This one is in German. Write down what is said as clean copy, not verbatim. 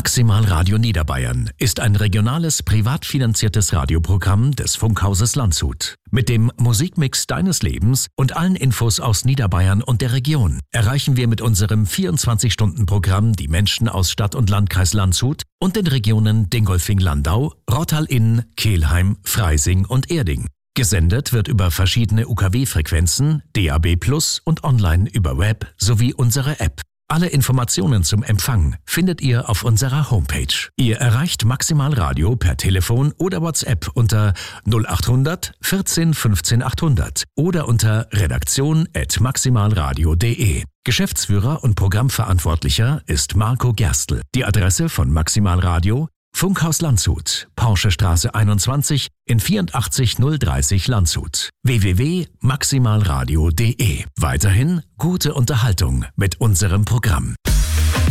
Maximal Radio Niederbayern ist ein regionales, privat finanziertes Radioprogramm des Funkhauses Landshut. Mit dem Musikmix deines Lebens und allen Infos aus Niederbayern und der Region erreichen wir mit unserem 24-Stunden-Programm die Menschen aus Stadt- und Landkreis Landshut und den Regionen Dingolfing-Landau, Rottal-Inn, Kelheim, Freising und Erding. Gesendet wird über verschiedene UKW-Frequenzen, DAB+ und online über Web sowie unsere App. Alle Informationen zum Empfang findet ihr auf unserer Homepage. Ihr erreicht Maximal Radio per Telefon oder WhatsApp unter 0800 14 15 800 oder unter redaktion@maximalradio.de. Geschäftsführer und Programmverantwortlicher ist Marco Gerstl. Die Adresse von Maximal Radio: Funkhaus Landshut, Porschestraße 21 in 84030 Landshut. www.maximalradio.de. Weiterhin gute Unterhaltung mit unserem Programm.